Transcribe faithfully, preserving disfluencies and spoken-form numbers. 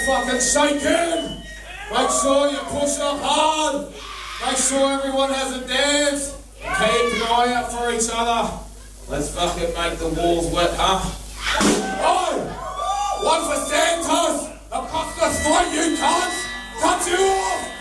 Let's fucking shake in. Make sure you push up hard. Make sure everyone has a dance. Keep an eye out for each other. Let's fucking make the walls wet, huh? Oh! One for Santos! Across the street, you cunts! Cut you off!